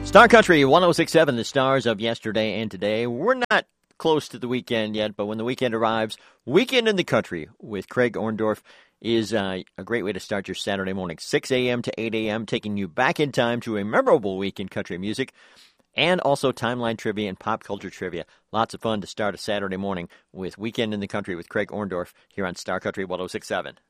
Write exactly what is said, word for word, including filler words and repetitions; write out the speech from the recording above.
Star Country one oh six point seven, the stars of yesterday and today. We're not close to the weekend yet, but when the weekend arrives, Weekend in the Country with Craig Orndorff is uh, a great way to start your Saturday morning, six a.m. to eight a.m., taking you back in time to a memorable week in country music, and also timeline trivia and pop culture trivia. Lots of fun to start a Saturday morning with Weekend in the Country with Craig Orndorff here on Star Country one oh six point seven.